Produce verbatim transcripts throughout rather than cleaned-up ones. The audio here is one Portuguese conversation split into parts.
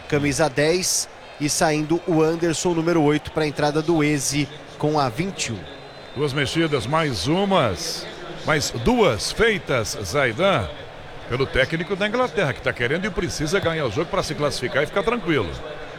camisa dez, e saindo o Anderson, número oito, para a entrada do Eze com a vinte e um. Duas mexidas, mais umas, mais duas feitas, Zaidan, pelo técnico da Inglaterra, que está querendo e precisa ganhar o jogo para se classificar e ficar tranquilo.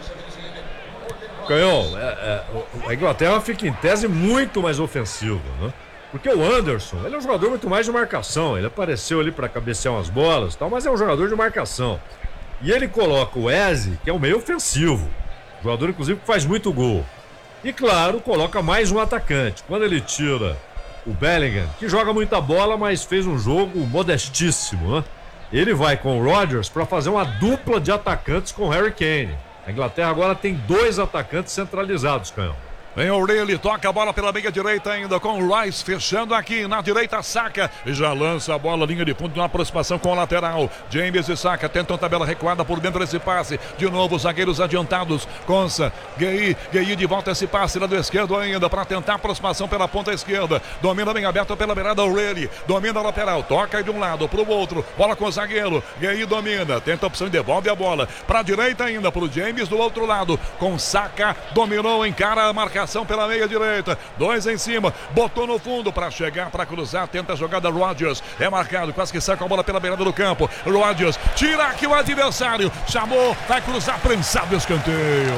Canhão, é, é, a Inglaterra fica em tese muito mais ofensiva, né? Porque o Anderson, ele é um jogador muito mais de marcação. Ele apareceu ali para cabecear umas bolas e tal, mas é um jogador de marcação. E ele coloca o Eze, que é um meio ofensivo. Jogador, inclusive, que faz muito gol. E, claro, coloca mais um atacante. Quando ele tira o Bellingham, que joga muita bola, mas fez um jogo modestíssimo, né? Ele vai com o Rodgers para fazer uma dupla de atacantes com o Harry Kane. A Inglaterra agora tem dois atacantes centralizados, Canhão. Vem o O'Reilly, toca a bola pela meia direita ainda com o Rice, fechando aqui na direita, Saka, e já lança a bola, linha de fundo, na aproximação com o lateral. James e Saka tentam tabela recuada por dentro desse passe. De novo, os zagueiros adiantados. Consa, Gueye, Gueye de volta esse passe, lado esquerdo ainda, para tentar a aproximação pela ponta esquerda. Domina bem aberto pela beirada, O'Reilly, domina a lateral, toca de um lado para o outro, bola com o zagueiro. Gueye domina, tenta a opção e devolve a bola para a direita ainda, para o James do outro lado, com Saka, dominou, encara a marcação pela meia direita, dois em cima, botou no fundo para chegar, para cruzar, tenta a jogada. Rodgers é marcado, quase que sai com a bola pela beirada do campo. Rodgers tira aqui o adversário, chamou, vai cruzar, prensado, escanteio.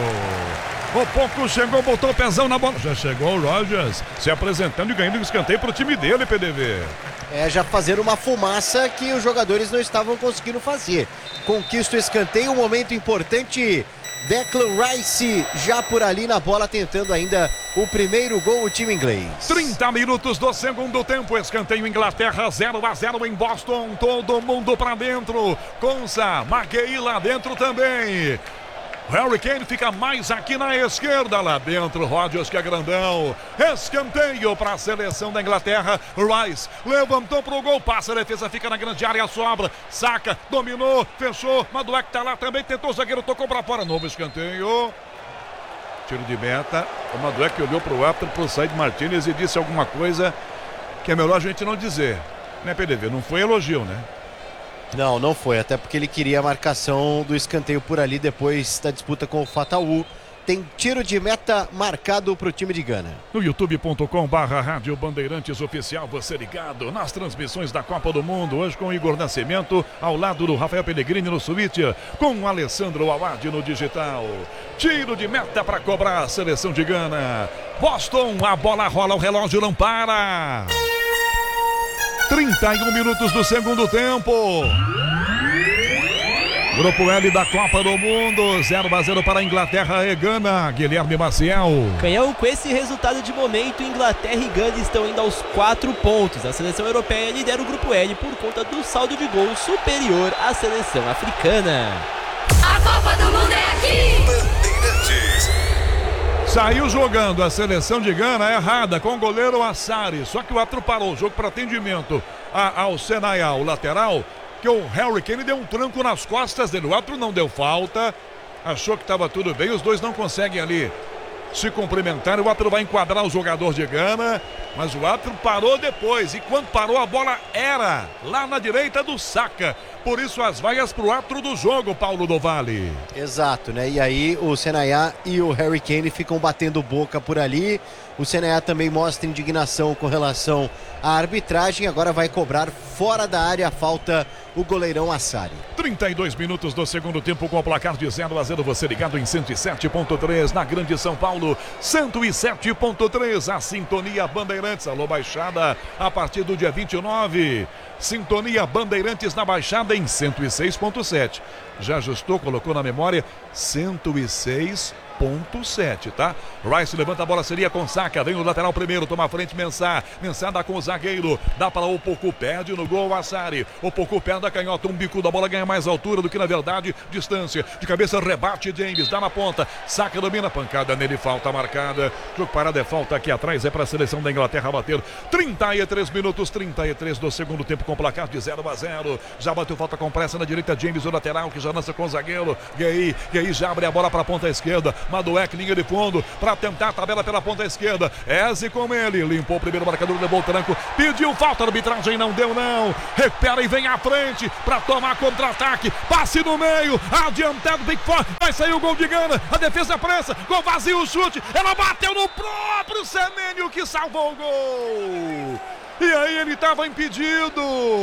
O pouco chegou, botou o pezão na bola, já chegou o Rodgers se apresentando e ganhando o escanteio para o time dele, P D V. É, já fazer uma fumaça que os jogadores não estavam conseguindo fazer. Conquista o escanteio, um momento importante. Declan Rice já por ali na bola, tentando ainda o primeiro gol, o time inglês. trinta minutos do segundo tempo, escanteio, Inglaterra zero a zero em Boston, todo mundo pra dentro. Consa, Maguire lá dentro também. Harry Kane fica mais aqui na esquerda, lá dentro, Rodgers que é grandão. Escanteio para a seleção da Inglaterra. Rice levantou pro gol, passa, a defesa fica na grande área, sobra. Saka, dominou, fechou. Madueke tá lá também, tentou o zagueiro, tocou para fora. Novo escanteio. Tiro de meta. O Madueke olhou pro árbitro, pro Said Martinez e disse alguma coisa que é melhor a gente não dizer. Né, P D V? Não foi elogio, né? Não, não foi, até porque ele queria a marcação do escanteio por ali depois da disputa com o Fatawu. Tem tiro de meta marcado para o time de Gana. No youtube ponto com barra Rádio Bandeirantes Oficial, você ligado nas transmissões da Copa do Mundo, hoje com Igor Nascimento, ao lado do Rafael Pellegrini no Switch, com o Alessandro Awad no digital. Tiro de meta para cobrar a seleção de Gana. Boston, a bola rola, o relógio não para. trinta e um minutos do segundo tempo. Grupo L da Copa do Mundo, zero a zero para a Inglaterra e Gana. Guilherme Maciel. Canhão, com esse resultado de momento, Inglaterra e Gana estão indo aos quatro pontos. A seleção europeia lidera o Grupo L por conta do saldo de gol superior à seleção africana. A Copa do Mundo é aqui! Bandeirantes. Saiu jogando a seleção de Gana errada com o goleiro Assari. Só que o árbitro parou o jogo para atendimento a, ao Senaya, o lateral, que o Harry Kane deu um tranco nas costas dele. O árbitro não deu falta, achou que estava tudo bem. Os dois não conseguem ali se cumprimentar. O árbitro vai enquadrar o jogador de Gana, mas o árbitro parou depois. E quando parou, a bola era lá na direita do Saka. Por isso as vaias para o árbitro do jogo, Paulo do Vale. Exato, né? E aí o Senaya e o Harry Kane ficam batendo boca por ali. O Senaya também mostra indignação com relação à arbitragem. Agora vai cobrar fora da área a falta o goleirão Assari. trinta e dois minutos do segundo tempo com o placar de zero a zero. Você ligado em cento e sete ponto três na Grande São Paulo. cento e sete ponto três, a Sintonia Bandeirantes. Alô, Baixada, a partir do dia vinte e nove. Sintonia Bandeirantes na Baixada em cento e seis ponto sete. Já ajustou, colocou na memória cento e seis ponto sete, tá? Rice levanta a bola, seria com Saka, vem o lateral primeiro, toma a frente Mensah, Mensah dá com o zagueiro, dá para o Poku, perde no gol o Assari, o Poku perde a canhota, um bico da bola, ganha mais altura do que na verdade distância, de cabeça rebate James, dá na ponta, Saka domina, pancada nele, falta marcada, jogo parado é falta aqui atrás, é para a seleção da Inglaterra bater. Trinta e três minutos, trinta e três do segundo tempo com placar de zero a zero, já bateu falta com pressa na direita, James o lateral que já lança com o zagueiro, e aí, e aí já abre a bola para a ponta esquerda, Madueck, linha de fundo, para tentar a tabela pela ponta esquerda. Eze com ele, limpou o primeiro marcador, levou o tranco, pediu falta, a arbitragem não deu não. Recupera e vem à frente para tomar contra-ataque. Passe no meio, adiantado, Big Four, vai sair o gol de Gana. A defesa pressa, gol vazio, o chute. Ela bateu no próprio Semênio que salvou o gol. E aí ele estava impedido.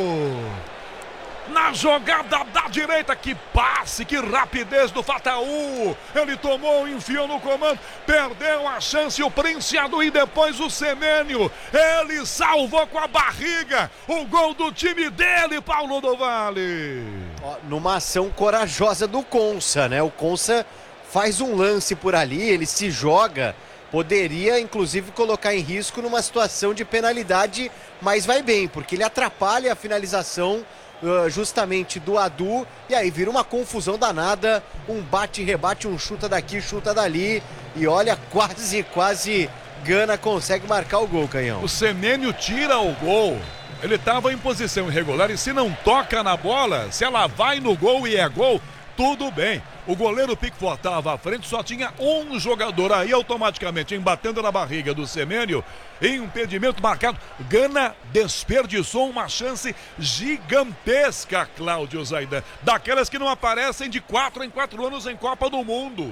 Na jogada da direita, que passe, que rapidez do Fataú. Ele tomou, enfiou no comando, perdeu a chance, o Prince Adu e depois o Semênio. Ele salvou com a barriga o gol do time dele, Paulo do Vale. Ó, numa ação corajosa do Consa, né? O Consa faz um lance por ali, ele se joga, poderia inclusive colocar em risco numa situação de penalidade, mas vai bem, porque ele atrapalha a finalização Uh, justamente do Adu, e aí vira uma confusão danada, um bate-rebate, um chuta daqui, chuta dali, e olha, quase, quase Gana consegue marcar o gol, Canhão. O Semênio tira o gol, ele estava em posição irregular, e se não toca na bola, se ela vai no gol e é gol, tudo bem. O goleiro Pickford estava à frente, só tinha um jogador aí, automaticamente embatendo na barriga do Semênio, impedimento marcado. Gana desperdiçou uma chance gigantesca, Cláudio Zaidan, daquelas que não aparecem de quatro em quatro anos em Copa do Mundo.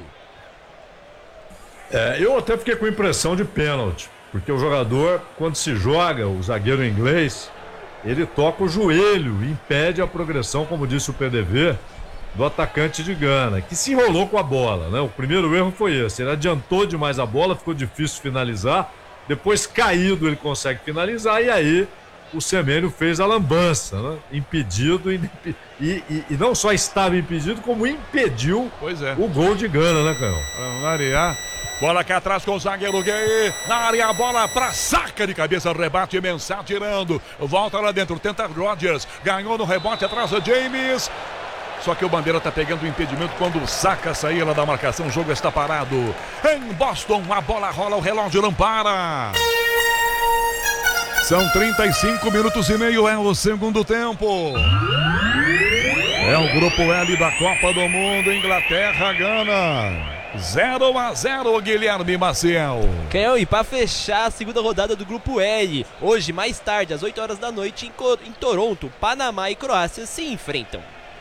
É, eu até fiquei com impressão de pênalti, porque o jogador, quando se joga, o zagueiro inglês, ele toca o joelho e impede a progressão, como disse o P D V, do atacante de Gana, que se enrolou com a bola, né? O primeiro erro foi esse, ele adiantou demais a bola, ficou difícil finalizar, depois caído ele consegue finalizar, e aí o Semênio fez a lambança, né? Impedido, e, e, e não só estava impedido, como impediu pois é. o gol de Gana, né, Canhão? Vamos variar. Bola cá atrás com o zagueiro Gay. Na área, a bola pra saca de cabeça, rebate, Mensah tirando. Volta lá dentro, tenta Rodgers. Ganhou no rebote atrás do James. Só que o Bandeira tá pegando o impedimento quando saca a saída da marcação. O jogo está parado. Em Boston, a bola rola, o relógio não para. São trinta e cinco minutos e meio, é o segundo tempo. É o grupo L da Copa do Mundo, Inglaterra, Gana. zero a zero, Guilherme Maciel. Canhão, e para fechar a segunda rodada do grupo L, hoje, mais tarde, às oito horas da noite, em, Cor- em Toronto, Panamá e Croácia se enfrentam.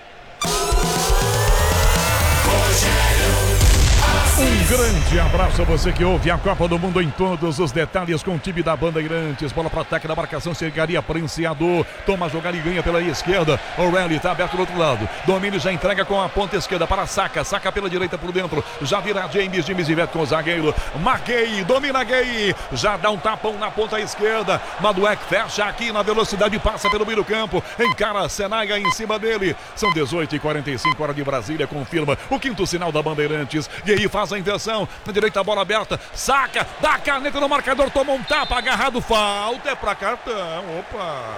Um grande abraço a você que ouve a Copa do Mundo em todos os detalhes com o time da Bandeirantes. Bola para ataque da marcação, chegaria Prince Adu. Toma a jogada e ganha pela esquerda. O Rally está aberto do outro lado. Domínio já entrega com a ponta esquerda para Saca. Saca pela direita por dentro. Já vira James, James e Veto com o zagueiro. Marquei, domina Gay. Já dá um tapão na ponta esquerda. Madueck fecha aqui na velocidade, passa pelo meio do campo. Encara Senaga em cima dele. São dezoito e quarenta e cinco, hora de Brasília. Confirma o quinto sinal da Bandeirantes. Gay faz a inversão, na direita a bola aberta, Saca, dá a caneta no marcador, toma um tapa, agarrado, falta, é pra cartão, opa,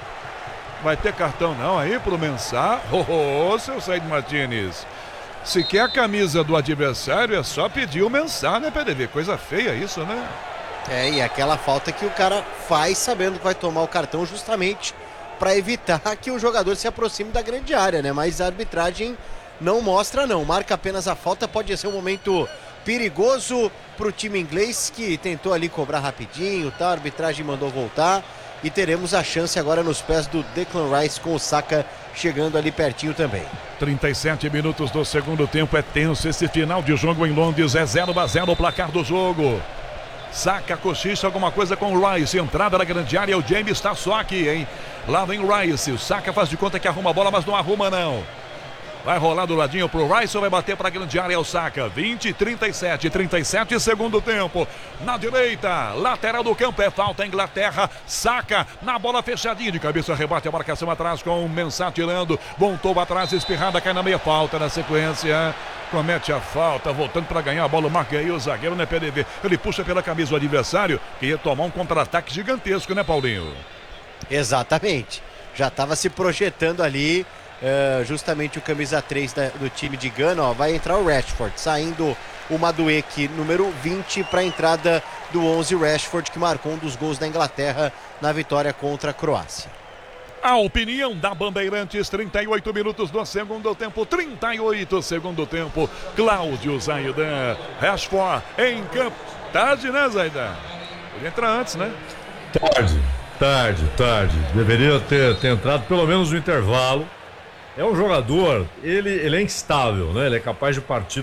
vai ter cartão não aí pro Mensah, ô, oh, seu Said Martínez, se quer a camisa do adversário é só pedir o Mensah, né, P D V, coisa feia isso, né? É, e aquela falta que o cara faz sabendo que vai tomar o cartão justamente para evitar que o jogador se aproxime da grande área, né, mas a arbitragem não mostra não, marca apenas a falta, pode ser um momento perigoso para o time inglês que tentou ali cobrar rapidinho, tá? A arbitragem mandou voltar e teremos a chance agora nos pés do Declan Rice com o Saka chegando ali pertinho também. trinta e sete minutos do segundo tempo, é tenso esse final de jogo em Londres, é zero a zero o placar do jogo. Saca, cochicha, alguma coisa com o Rice, entrada na grande área, o James está só aqui, hein? Lá vem o Rice, o Saca faz de conta que arruma a bola, mas não arruma não. Vai rolar do ladinho pro Rice ou vai bater para a grande área o Saca. vinte, trinta e sete, trinta e sete, segundo tempo. Na direita, lateral do campo, é falta Inglaterra. Saca na bola fechadinha de cabeça, rebate a marcação atrás com o Mensah tirando. Voltou atrás, espirrada, cai na meia, falta na sequência. Comete a falta, voltando para ganhar a bola. Marca aí o zagueiro, né, P D V? Ele puxa pela camisa do adversário, que ia tomar um contra-ataque gigantesco, né, Paulinho? Exatamente. Já estava se projetando ali. Uh, justamente o camisa três da, do time de Gana, ó, vai entrar o Rashford, saindo o Madueck, número vinte, para a entrada do onze, Rashford, que marcou um dos gols da Inglaterra na vitória contra a Croácia. A opinião da Bandeirantes, trinta e oito minutos do segundo tempo, trinta e oito segundo tempo. Cláudio Zaidan, Rashford em campo. Tarde, né, Zaidan? Ele entra antes, né? Tarde, tarde, tarde. Deveria ter, ter entrado pelo menos no intervalo. É um jogador, ele, ele é instável, né? Ele é capaz de partir